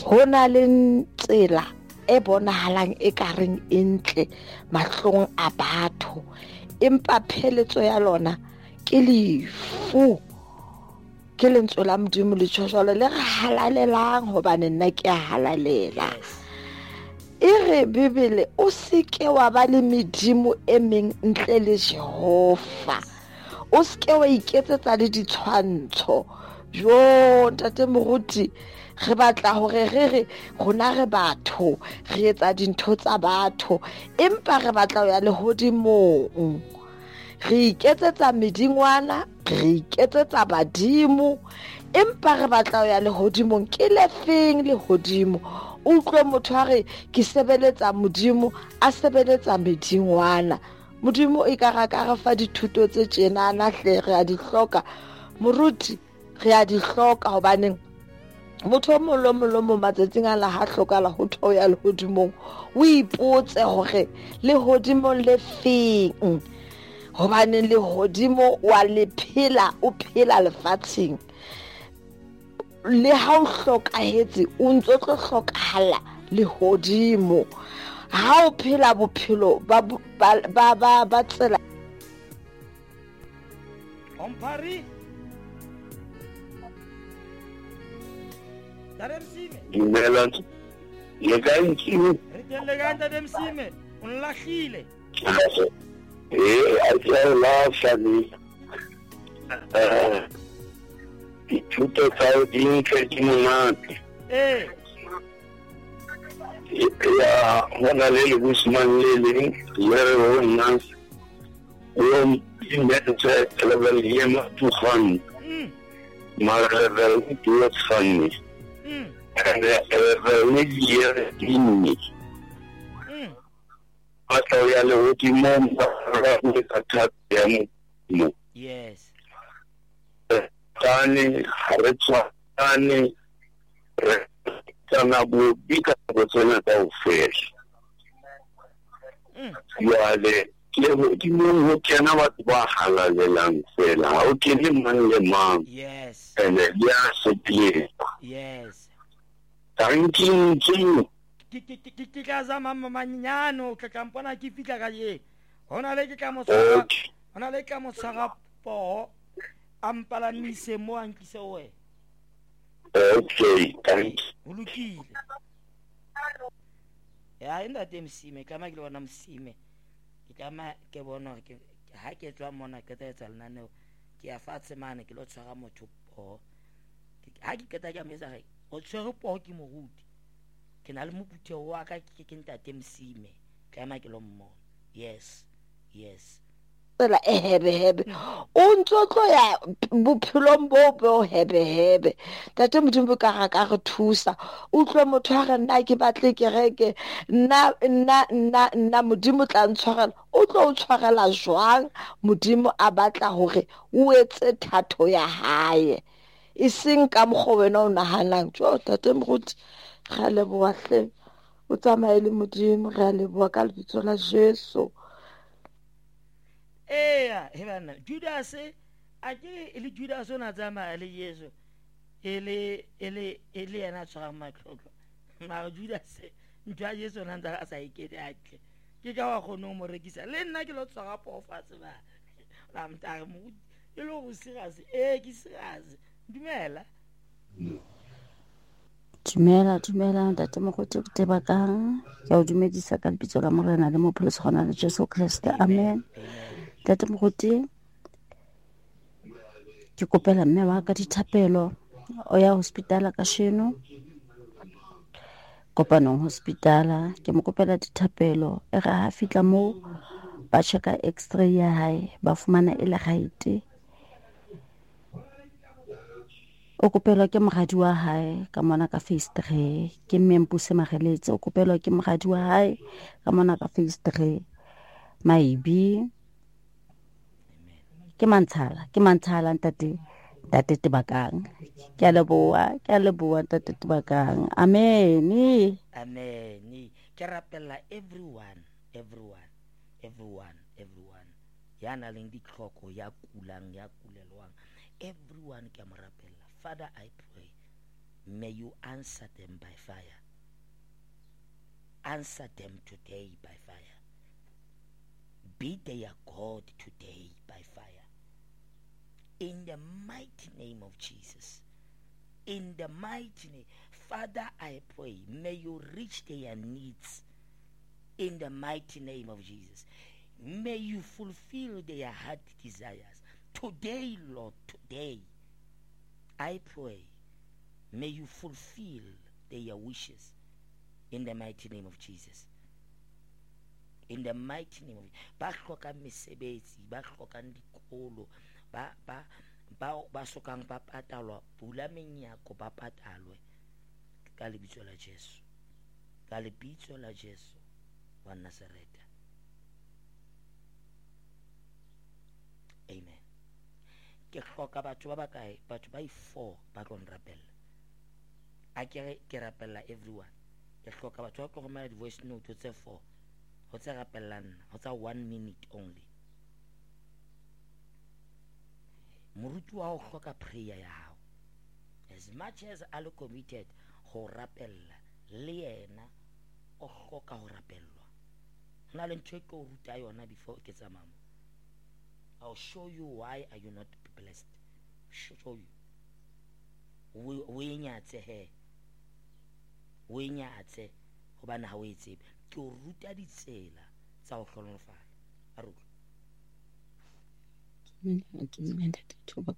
hona le tsela e bonahalang e kareng e ntle mahlong a batho, empa pheletso ya lona ke lefu. Ke lentswe la Modimo le tjhojalo le re halalelang hobane nna ke a halalela. E re Bibele o seke wa ba le medimo e meng ntle le Jehova. O seke wa iketsetsa le ditshwantsho. Jo ntate moruti, re batla hore re rona re batho, re etsa dintho tsa batho, empa re batla ho ya lehodimong. Re iketsetsa medingwana, re iketsetsa badimo, empa re batla ho ya lehodimong. Ke le feng lehodimo? O utlwe motho a re ke sebeletsa Modimo, a sebeletsa medingwana. Modimo e ka re fa dithuto tse tjenana hle, re a di hloka moruti, re a di hloka hobane motho o mong matsatsing a la ha hlokala ho thoya ya lehodimong. O ipotse hore lehodimong le feng, hobane lehodimo wa le phela, o phela lefatsheng. Le ha o hlokahetse o ntso tlo hlokahala lehodimo. Ha o phela bophelo ba tsela Ompari Daremsime Dumela. Le ka ntse re telle ka Daremsime o nlahlile. a tla la fani. Dithuto tsa di nke di monate. Ya hona le Busman le re hona o investe level yema to fund. Level to fund. And the year in Ata ya le ultimo attack them. Yes. Tani haretswa tani sana bubika botsena ka ofela. Ya le ultimo ho kena batho ba halalelang fela. Ha o kene mang le mang. Yes. And ya se Yes. Thank you. Ke ka zama manyano ke ka mpona ke fitla ka ye. Hona le ke ka mo tshwara po ampalamise mo ankise we. Okay, thank you. Ulukile. Ya inda Msime kama ke bona Msime. Ke kama ke bona ke ha ke tswa mona ke tsa lenaneo ke a fatshe mane ke lo tshwara motho po. Ha ke keta ke amesa re o tshwere po ke moruti. Ke na le moputhe wa ka ke ntate Msime kama ke lo mmona. Yes. tsela e hebe o ntso tlo ya bophelong bo hebe. Tate Modimo ka re thusa. O tlwe motho a re nna ke batle kereke, nna Modimo tla ntshwarela. O tlo o tshwarela jwang Modimo a batla hore o etse thato ya hae, e seng ka mokgo wena o nahanang. Jo tate moruti, re a leboha hle, o tsamaye le Modimo, re a leboha ka lebitso la Jesu. He bana Judas a ke le Judas o na tsamaya le Yesu ele yana tshwara matlotlo mara Judas ntwa Yesu na ntse a sa ikete atle ke ka wa gone mo rekisa le nna ke lo tshwara pofatse ba la mtare mo e lo go serious ke serious. Dumela ntate mogote ke tebakang ke o dumedisa ka lebitso la Morena le Mopholosi gona le Jesu Kriste. Amen. Ntate mogote ke kopela mme wa ka dithapelo o ya hospitala ka sheno kopanong hospitala. Ke mo kopela dithapelo e re ha fitla mo ba checka x-ray ya hae ba fumana e le gaite. O kopelwa ke mogadi wa hae ka mona ka phase 3 ke Mmempuse Mageletse. O kopelwa ke mogadi wa hae ka mona ka phase 3 Maibi ke mantshala ntate Tebakang. Ke a leboha ntate Tebakang. Amen. Ke rapella everyone yana leng ditlhoko ya kulang ya kulelwang, everyone ke mo rapella. Father, I pray may you answer them by fire. Answer them today by fire. Be their God today by fire. In the mighty name of Jesus. In the mighty name. Father, I pray, may you reach their needs. In the mighty name of Jesus. May you fulfill their heart desires. Today, Lord, today, I pray, may you fulfill their wishes. In the mighty name of Jesus. In the mighty name of Jesus. Ba hloka mesebetsi, ba hlokang dikolo, ba sokang ba patalwa, bula menyako ba patalwe ka lebitso la Jesu. Ka lebitso la Jesu wa Nazareta. Amen. Ke hloka batho ba bakae, batho ba 4 ba tlo nrapella. A ke rapella everyone. Ke hloka batho ba tlo romela di-voice note tse 4 ho tse rapellang, ho tsa 1 minute only. Moruti wa ho hloka prayer ya hao, as much as a le committed ho rapella, le yena o hloka ho rapellwa. Hona le ntho e ke o ruta yona before ke tsamaya. I'll show you why are you not blessed. Show you. We nyatse he. We nyatse hobane ha o etsebe. Ke o ruta ditsela tsa ho hlonolofala. A ruta. Ke